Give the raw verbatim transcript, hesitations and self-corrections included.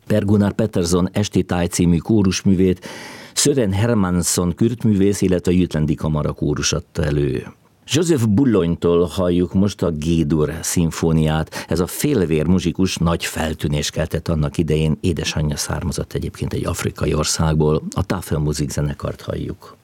Per Gunnar Pettersson Esti táj című kórusművét Sören Hermansson kürtművész, illetve a Jütlendi Kamara kórus adta elő. Joseph Boulogne-tól halljuk most a G-dur szimfóniát. Ez a félvér muzsikus nagy feltűnést keltett annak idején. Édesanyja származott egyébként egy afrikai országból. A Tafelmusik zenekart halljuk.